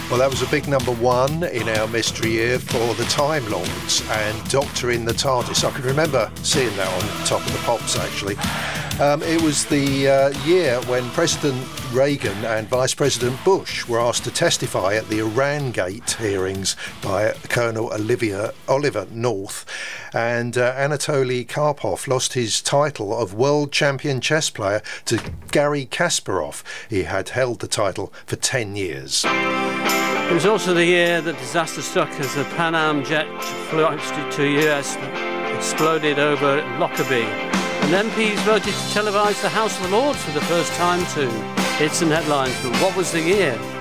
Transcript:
Well, that was a big number one in our mystery year for the Time Lords and Doctor in the TARDIS. I can remember seeing that on Top of the Pops, actually. It was the year when President Reagan and Vice President Bush were asked to testify at the Iran Gate hearings by Colonel Oliver North, and Anatoly Karpov lost his title of world champion chess player to Garry Kasparov. He had held the title for 10 years. It was also the year that disaster struck as the Pan Am jet flight to US exploded over Lockerbie, and MPs voted to televise the House of Lords for the first time too. Hits and headlines, but what was the year?